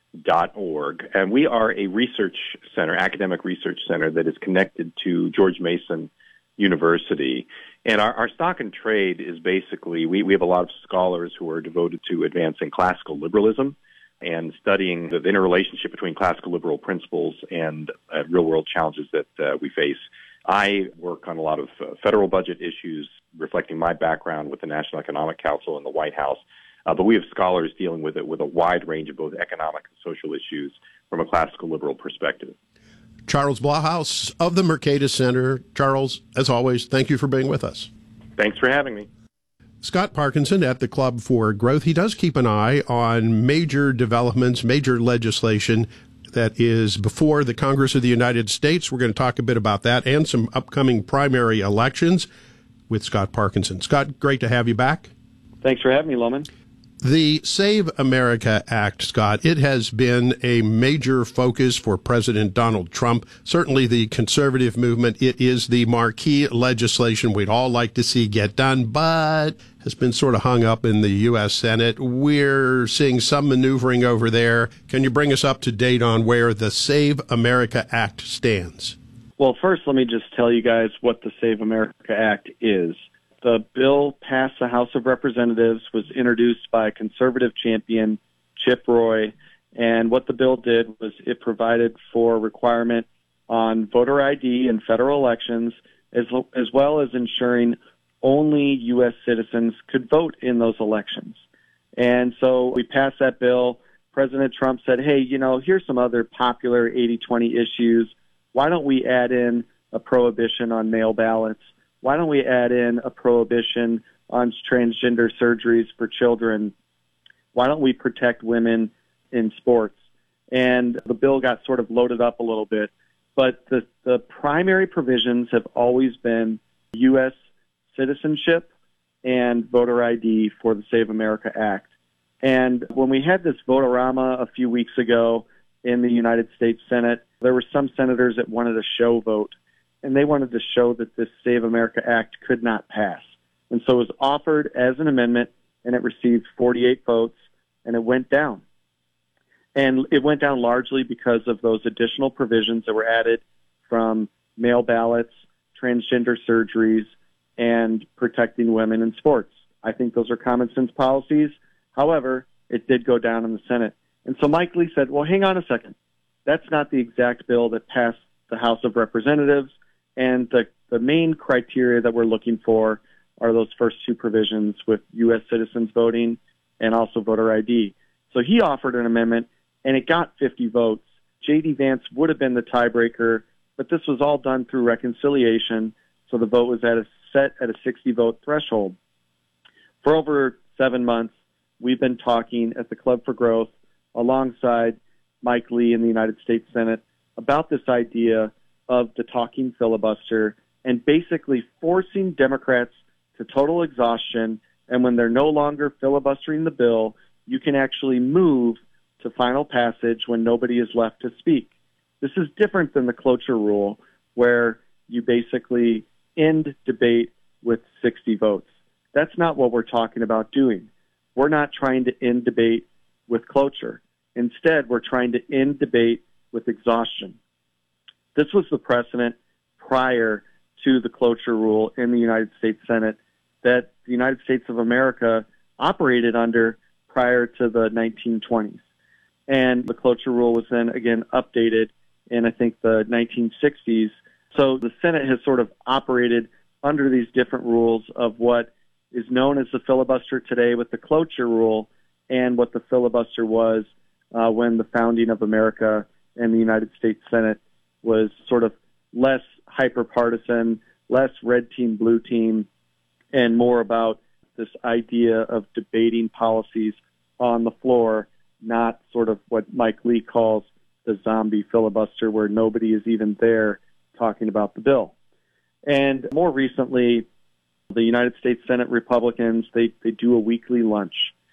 And we are a research center, academic research center that is connected to George Mason University. And our stock and trade is basically, we have a lot of scholars who are devoted to advancing classical liberalism and studying the interrelationship between classical liberal principles and real-world challenges that we face. I work on a lot of federal budget issues, reflecting my background with the National Economic Council and the White House. But we have scholars dealing with it with a wide range of both economic and social issues from a classical liberal perspective. Charles Blauhaus of the Mercatus Center. Charles, as always, thank you for being with us. Thanks for having me. Scott Parkinson at the Club for Growth. He does keep an eye on major developments, major legislation that is before the Congress of the United States. We're going to talk a bit about that and some upcoming primary elections with Scott Parkinson. Scott, great to have you back. Thanks for having me, Loman. The Save America Act, Scott, it has been a major focus for President Donald Trump. Certainly the conservative movement, it is the marquee legislation we'd all like to see get done, but has been sort of hung up in the U.S. Senate. We're seeing some maneuvering over there. Can you bring us up to date on where the Save America Act stands? Well, first, let me just tell you guys what the Save America Act is. The bill passed the House of Representatives, was introduced by conservative champion Chip Roy, and what the bill did was it provided for requirement on voter ID in federal elections, as well as ensuring only U.S. citizens could vote in those elections. And so we passed that bill. President Trump said, hey, here's some other popular 80-20 issues. Why don't we add in a prohibition on mail ballots? Why don't we add in a prohibition on transgender surgeries for children? Why don't we protect women in sports? And the bill got sort of loaded up a little bit. But the primary provisions have always been U.S. citizenship and voter ID for the Save America Act. And when we had this vote-a-rama a few weeks ago in the United States Senate, there were some senators that wanted a show vote. And they wanted to show that this Save America Act could not pass. And so it was offered as an amendment, and it received 48 votes, and it went down. And it went down largely because of those additional provisions that were added from mail ballots, transgender surgeries, and protecting women in sports. I think those are common sense policies. However, it did go down in the Senate. And so Mike Lee said, well, hang on a second. That's not the exact bill that passed the House of Representatives. And the main criteria that we're looking for are those first two provisions with U.S. citizens voting and also voter ID. So he offered an amendment, and it got 50 votes. J.D. Vance would have been the tiebreaker, but this was all done through reconciliation, so the vote was set at a 60-vote threshold. For over 7 months, we've been talking at the Club for Growth alongside Mike Lee in the United States Senate about this idea of the talking filibuster and basically forcing Democrats to total exhaustion. And when they're no longer filibustering the bill, you can actually move to final passage when nobody is left to speak. This is different than the cloture rule, where you basically end debate with 60 votes. That's not what we're talking about doing. We're not trying to end debate with cloture. Instead, we're trying to end debate with exhaustion. This was the precedent prior to the cloture rule in the United States Senate that the United States of America operated under prior to the 1920s. And the cloture rule was then again updated in, I think, the 1960s. So the Senate has sort of operated under these different rules of what is known as the filibuster today with the cloture rule and what the filibuster was when the founding of America and the United States Senate was sort of less hyper-partisan, less red team, blue team, and more about this idea of debating policies on the floor, not sort of what Mike Lee calls the zombie filibuster, where nobody is even there talking about the bill. And more recently, the United States Senate Republicans, they do a weekly lunch.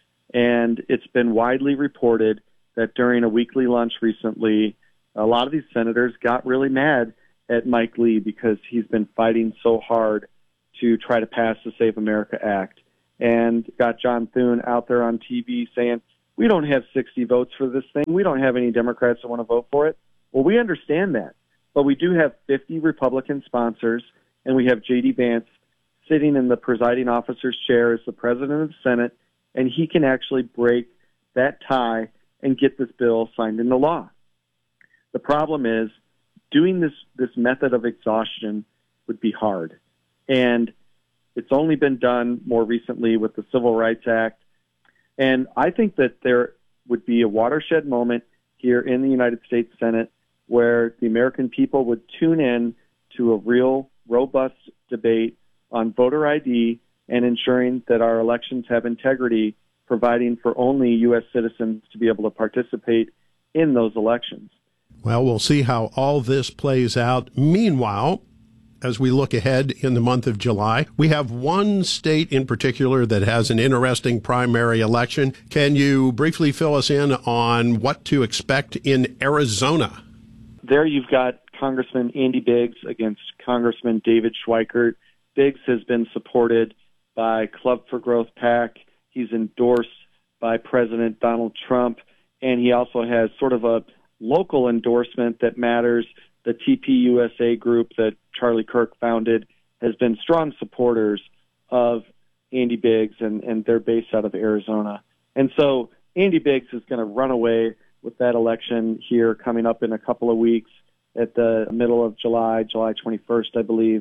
And it's been widely reported that during a weekly lunch recently, a lot of these senators got really mad at Mike Lee because he's been fighting so hard to try to pass the Save America Act, and got John Thune out there on TV saying, we don't have 60 votes for this thing. We don't have any Democrats that want to vote for it. Well, we understand that. But we do have 50 Republican sponsors, and we have J.D. Vance sitting in the presiding officer's chair as the president of the Senate, and he can actually break that tie and get this bill signed into law. The problem is doing this method of exhaustion would be hard. And it's only been done more recently with the Civil Rights Act. And I think that there would be a watershed moment here in the United States Senate where the American people would tune in to a real, robust debate on voter ID and ensuring that our elections have integrity, providing for only U.S. citizens to be able to participate in those elections. Well, we'll see how all this plays out. Meanwhile, as we look ahead in the month of July, we have one state in particular that has an interesting primary election. Can you briefly fill us in on what to expect in Arizona? There you've got Congressman Andy Biggs against Congressman David Schweikert. Biggs has been supported by Club for Growth PAC. He's endorsed by President Donald Trump, and he also has sort of a local endorsement that matters. The TPUSA group that Charlie Kirk founded has been strong supporters of Andy Biggs, and they're based out of Arizona. And so Andy Biggs is going to run away with that election here coming up in a couple of weeks at the middle of July, July 21st, I believe.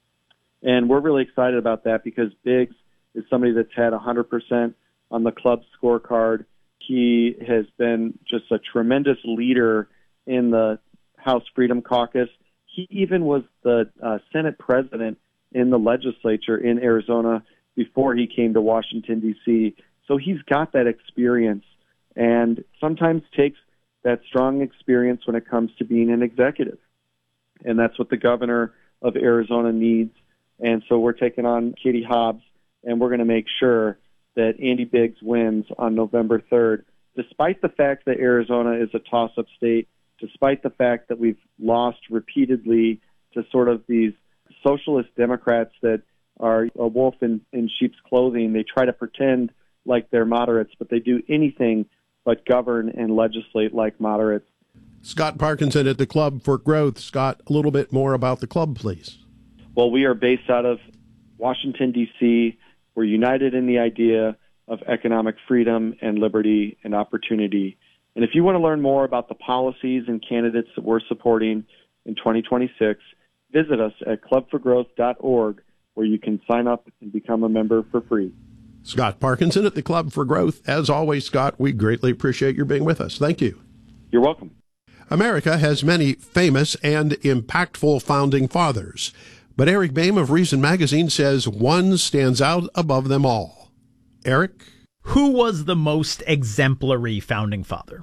And we're really excited about that because Biggs is somebody that's had 100% on the club scorecard. He has been just a tremendous leader in the House Freedom Caucus. He even was the Senate president in the legislature in Arizona before he came to Washington, D.C. So he's got that experience and sometimes takes that strong experience when it comes to being an executive. And that's what the governor of Arizona needs. And so we're taking on Katie Hobbs, and we're going to make sure that Andy Biggs wins on November 3rd, despite the fact that Arizona is a toss-up state, despite the fact that we've lost repeatedly to sort of these socialist Democrats that are a wolf in sheep's clothing. They try to pretend like they're moderates, but they do anything but govern and legislate like moderates. Scott Parkinson at the Club for Growth. Scott, a little bit more about the club, please. Well, we are based out of Washington, D.C. We're united in the idea of economic freedom and liberty and opportunity. And if you want to learn more about the policies and candidates that we're supporting in 2026, visit us at clubforgrowth.org, where you can sign up and become a member for free. Scott Parkinson at the Club for Growth. As always, Scott, we greatly appreciate your being with us. Thank you. You're welcome. America has many famous and impactful founding fathers, but Eric Boehm of Reason Magazine says one stands out above them all. Eric? Who was the most exemplary founding father?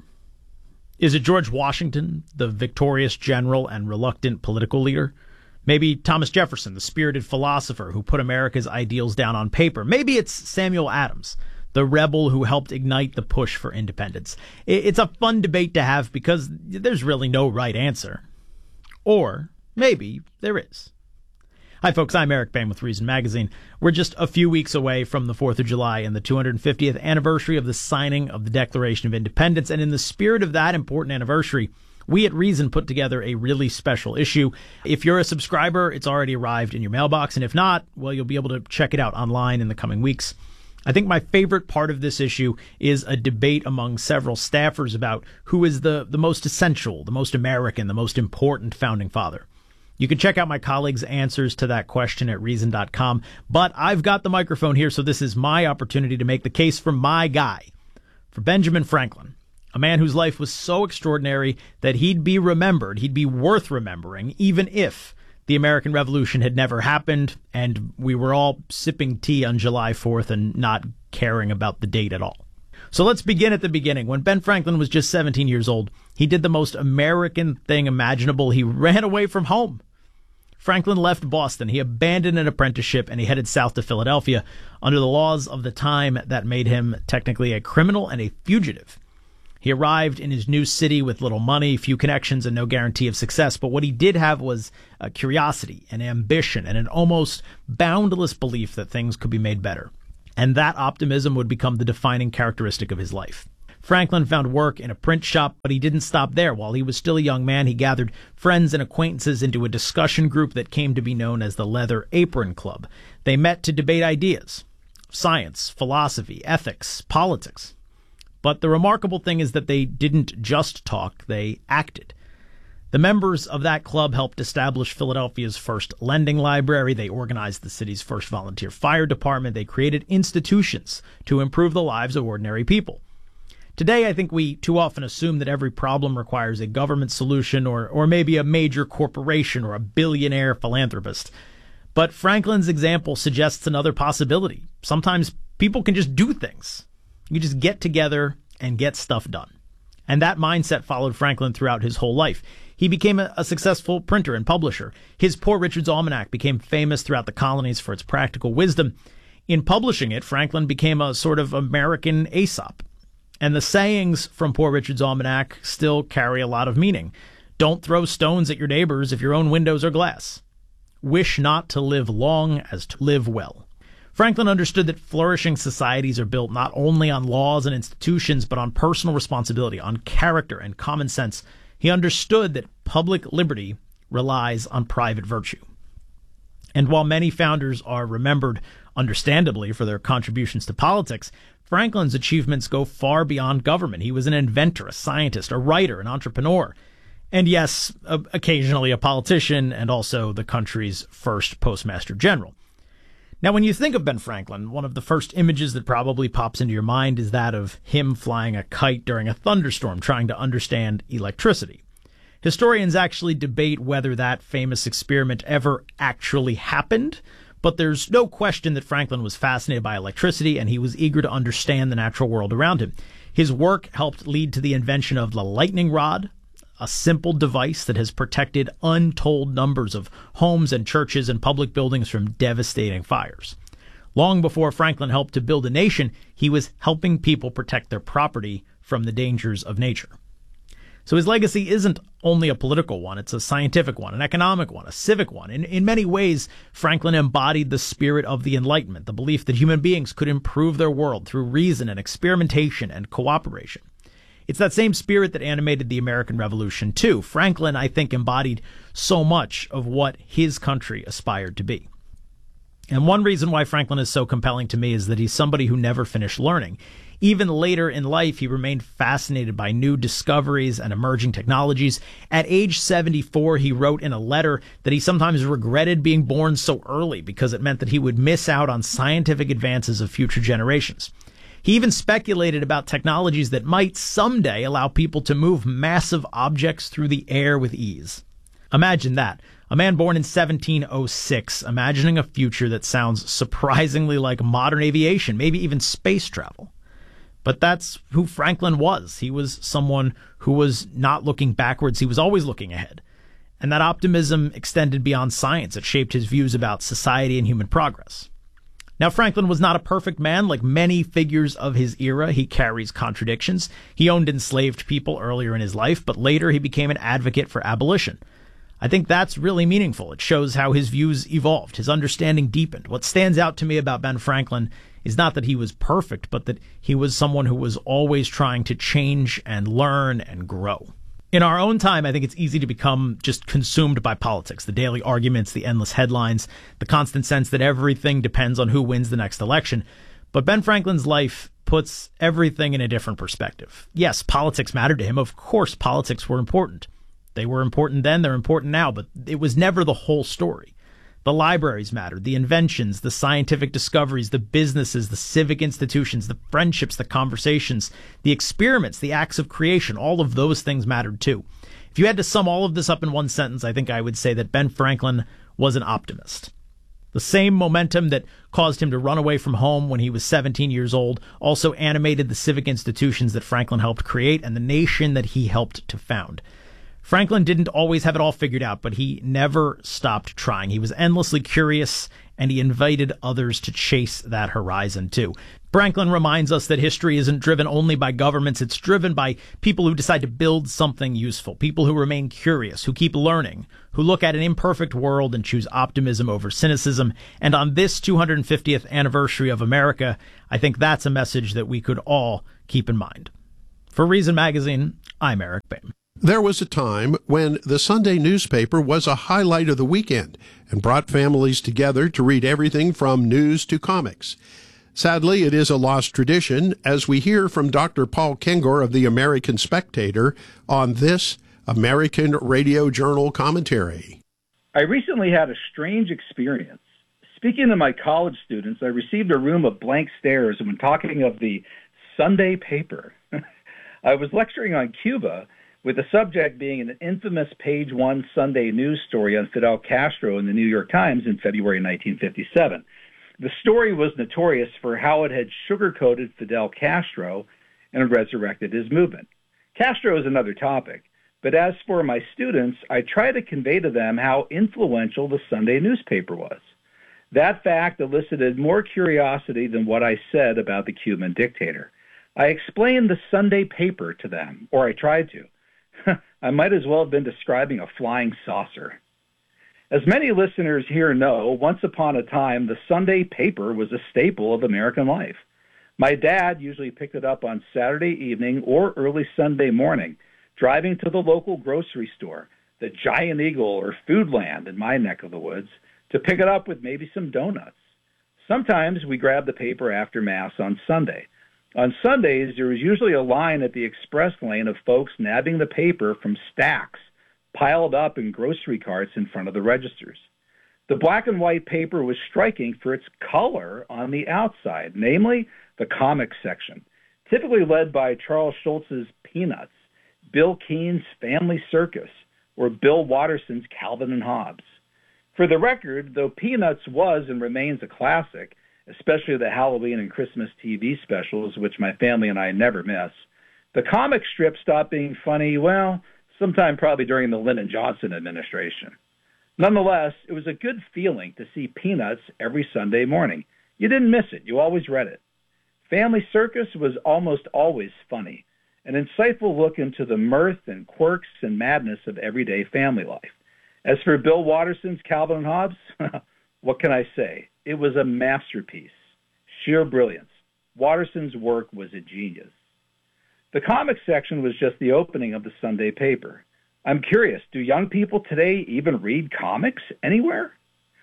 Is it George Washington, the victorious general and reluctant political leader? Maybe Thomas Jefferson, the spirited philosopher who put America's ideals down on paper. Maybe it's Samuel Adams, the rebel who helped ignite the push for independence. It's a fun debate to have because there's really no right answer. Or maybe there is. Hi, folks. I'm Eric Boehm with Reason Magazine. We're just a few weeks away from the 4th of July and the 250th anniversary of the signing of the Declaration of Independence. And in the spirit of that important anniversary, we at Reason put together a really special issue. If you're a subscriber, it's already arrived in your mailbox. And if not, well, you'll be able to check it out online in the coming weeks. I think my favorite part of this issue is a debate among several staffers about who is the most essential, the most American, the most important founding father. You can check out my colleagues' answers to that question at Reason.com. But I've got the microphone here, so this is my opportunity to make the case for my guy, for Benjamin Franklin, a man whose life was so extraordinary that he'd be remembered, he'd be worth remembering, even if the American Revolution had never happened and we were all sipping tea on July 4th and not caring about the date at all. So let's begin at the beginning. When Ben Franklin was just 17 years old, he did the most American thing imaginable. He ran away from home. Franklin left Boston. He abandoned an apprenticeship and he headed south to Philadelphia under the laws of the time that made him technically a criminal and a fugitive. He arrived in his new city with little money, few connections, and no guarantee of success. But what he did have was a curiosity, an ambition, and an almost boundless belief that things could be made better. And that optimism would become the defining characteristic of his life. Franklin found work in a print shop, but he didn't stop there. While he was still a young man, he gathered friends and acquaintances into a discussion group that came to be known as the Leather Apron Club. They met to debate ideas, science, philosophy, ethics, politics. But the remarkable thing is that they didn't just talk, they acted. The members of that club helped establish Philadelphia's first lending library. They organized the city's first volunteer fire department. They created institutions to improve the lives of ordinary people. Today, I think we too often assume that every problem requires a government solution or maybe a major corporation or a billionaire philanthropist. But Franklin's example suggests another possibility. Sometimes people can just do things. You just get together and get stuff done. And that mindset followed Franklin throughout his whole life. He became a successful printer and publisher. His Poor Richard's Almanac became famous throughout the colonies for its practical wisdom. In publishing it, Franklin became a sort of American Aesop. And the sayings from Poor Richard's Almanac still carry a lot of meaning. Don't throw stones at your neighbors if your own windows are glass. Wish not to live long as to live well. Franklin understood that flourishing societies are built not only on laws and institutions, but on personal responsibility, on character and common sense. He understood that public liberty relies on private virtue. And while many founders are remembered, understandably, for their contributions to politics, Franklin's achievements go far beyond government. He was an inventor, a scientist, a writer, an entrepreneur, and yes, occasionally a politician, and also the country's first postmaster general. Now, when you think of Ben Franklin, one of the first images that probably pops into your mind is that of him flying a kite during a thunderstorm, trying to understand electricity. Historians actually debate whether that famous experiment ever actually happened, but there's no question that Franklin was fascinated by electricity and he was eager to understand the natural world around him. His work helped lead to the invention of the lightning rod, a simple device that has protected untold numbers of homes and churches and public buildings from devastating fires. Long before Franklin helped to build a nation, he was helping people protect their property from the dangers of nature. So his legacy isn't only a political one, it's a scientific one, an economic one, a civic one. In many ways, Franklin embodied the spirit of the Enlightenment, the belief that human beings could improve their world through reason and experimentation and cooperation. It's that same spirit that animated the American Revolution, too. Franklin, I think, embodied so much of what his country aspired to be. And one reason why Franklin is so compelling to me is that he's somebody who never finished learning. Even later in life, he remained fascinated by new discoveries and emerging technologies. At age 74, he wrote in a letter that he sometimes regretted being born so early because it meant that he would miss out on scientific advances of future generations. He even speculated about technologies that might someday allow people to move massive objects through the air with ease. Imagine that. A man born in 1706, imagining a future that sounds surprisingly like modern aviation, maybe even space travel. But that's who Franklin was. He was someone who was not looking backwards. He was always looking ahead. And that optimism extended beyond science. It shaped his views about society and human progress. Now, Franklin was not a perfect man. Like many figures of his era, he carries contradictions. He owned enslaved people earlier in his life, but later he became an advocate for abolition. I think that's really meaningful. It shows how his views evolved, his understanding deepened. What stands out to me about Ben Franklin is not that he was perfect, but that he was someone who was always trying to change and learn and grow. In our own time, I think it's easy to become just consumed by politics, the daily arguments, the endless headlines, the constant sense that everything depends on who wins the next election. But Ben Franklin's life puts everything in a different perspective. Yes, politics mattered to him. Of course, politics were important. They were important then, they're important now, but it was never the whole story. The libraries mattered, the inventions, the scientific discoveries, the businesses, the civic institutions, the friendships, the conversations, the experiments, the acts of creation, all of those things mattered too. If you had to sum all of this up in one sentence, I think I would say that Ben Franklin was an optimist. The same momentum that caused him to run away from home when he was 17 years old also animated the civic institutions that Franklin helped create and the nation that he helped to found. Franklin didn't always have it all figured out, but he never stopped trying. He was endlessly curious, and he invited others to chase that horizon too. Franklin reminds us that history isn't driven only by governments, it's driven by people who decide to build something useful, people who remain curious, who keep learning, who look at an imperfect world and choose optimism over cynicism. And on this 250th anniversary of America, I think that's a message that we could all keep in mind. For Reason Magazine, I'm Eric Bain. There was a time when the Sunday newspaper was a highlight of the weekend and brought families together to read everything from news to comics. Sadly, it is a lost tradition, as we hear from Dr. Paul Kengor of the American Spectator on this American Radio Journal commentary. I recently had a strange experience. Speaking to my college students, I received a room of blank stares when talking of the Sunday paper. I was lecturing on Cuba, with the subject being an infamous page one Sunday news story on Fidel Castro in the New York Times in February 1957. The story was notorious for how it had sugar-coated Fidel Castro and resurrected his movement. Castro is another topic, but as for my students, I try to convey to them how influential the Sunday newspaper was. That fact elicited more curiosity than what I said about the Cuban dictator. I explained the Sunday paper to them, or I tried to. I might as well have been describing a flying saucer. As many listeners here know, once upon a time, the Sunday paper was a staple of American life. My dad usually picked it up on Saturday evening or early Sunday morning, driving to the local grocery store, the Giant Eagle or Foodland in my neck of the woods, to pick it up with maybe some donuts. Sometimes we grabbed the paper after Mass on Sunday. On Sundays, there was usually a line at the express lane of folks nabbing the paper from stacks piled up in grocery carts in front of the registers. The black and white paper was striking for its color on the outside, namely the comics section, typically led by Charles Schulz's Peanuts, Bill Keene's Family Circus, or Bill Watterson's Calvin and Hobbes. For the record, though Peanuts was and remains a classic, especially the Halloween and Christmas TV specials, which my family and I never miss, the comic strip stopped being funny, well, sometime probably during the Lyndon Johnson administration. Nonetheless, it was a good feeling to see Peanuts every Sunday morning. You didn't miss it. You always read it. Family Circus was almost always funny, an insightful look into the mirth and quirks and madness of everyday family life. As for Bill Watterson's Calvin and Hobbes, what can I say? It was a masterpiece. Sheer brilliance. Watterson's work was a genius. The comics section was just the opening of the Sunday paper. I'm curious, do young people today even read comics anywhere?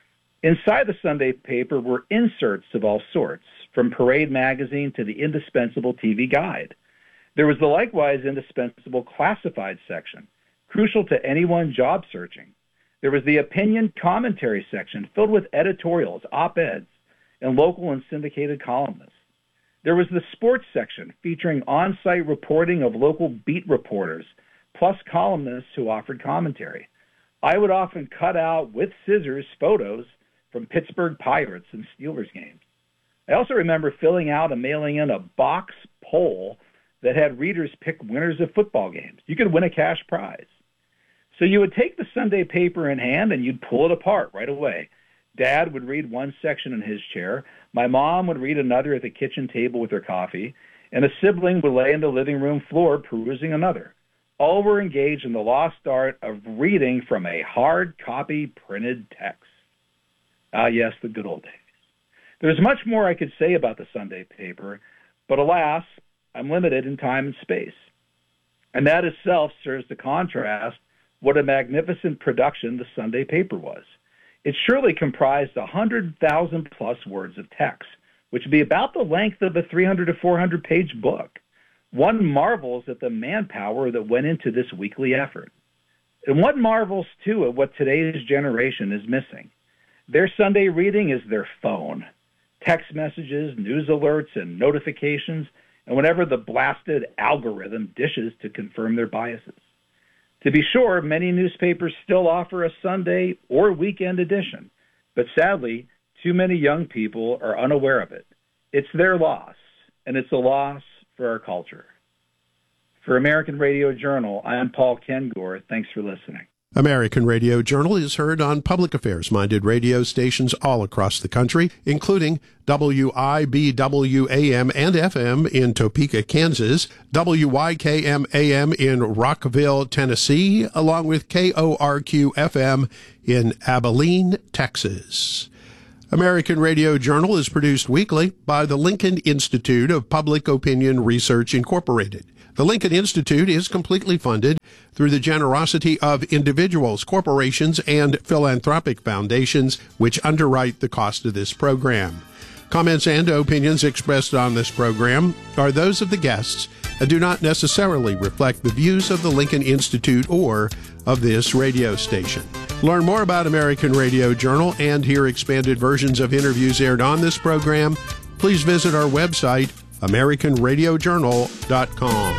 Inside the Sunday paper were inserts of all sorts, from Parade magazine to the indispensable TV guide. There was the likewise indispensable classified section, crucial to anyone job searching. There was the opinion commentary section filled with editorials, op-eds, and local and syndicated columnists. There was the sports section featuring on-site reporting of local beat reporters, plus columnists who offered commentary. I would often cut out with scissors photos from Pittsburgh Pirates and Steelers games. I also remember filling out and mailing in a box poll that had readers pick winners of football games. You could win a cash prize. So you would take the Sunday paper in hand and you'd pull it apart right away. Dad would read one section in his chair. My mom would read another at the kitchen table with her coffee. And a sibling would lay on the living room floor perusing another. All were engaged in the lost art of reading from a hard copy printed text. Ah, yes, the good old days. There's much more I could say about the Sunday paper, but alas, I'm limited in time and space. And that itself serves to contrast what a magnificent production the Sunday paper was. It surely comprised 100,000 plus words of text, which would be about the length of a 300 to 400 page book. One marvels at the manpower that went into this weekly effort. And one marvels, too, at what today's generation is missing. Their Sunday reading is their phone. Text messages, news alerts, and notifications, and whenever the blasted algorithm dishes to confirm their biases. To be sure, many newspapers still offer a Sunday or weekend edition, but sadly, too many young people are unaware of it. It's their loss, and it's a loss for our culture. For American Radio Journal, I'm Paul Kengor. Thanks for listening. American Radio Journal is heard on public affairs-minded radio stations all across the country, including WIBW AM and FM in Topeka, Kansas, WYKM AM in Rockville, Tennessee, along with KORQ FM in Abilene, Texas. American Radio Journal is produced weekly by the Lincoln Institute of Public Opinion Research, Incorporated. The Lincoln Institute is completely funded through the generosity of individuals, corporations, and philanthropic foundations, which underwrite the cost of this program. Comments and opinions expressed on this program are those of the guests and do not necessarily reflect the views of the Lincoln Institute or of this radio station. Learn more about American Radio Journal and hear expanded versions of interviews aired on this program. Please visit our website, AmericanRadioJournal.com.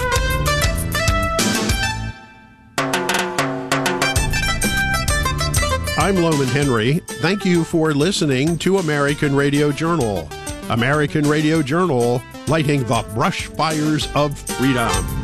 I'm Loman Henry. Thank you for listening to American Radio Journal. American Radio Journal, lighting the brush fires of freedom.